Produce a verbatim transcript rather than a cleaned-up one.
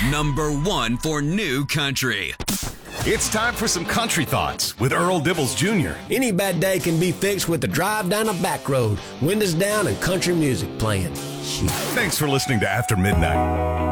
number one for new country. It's time for some country thoughts with Earl Dibbles Junior Any bad day can be fixed with a drive down a back road, windows down, and country music playing. Shit. Thanks for listening to After Midnight.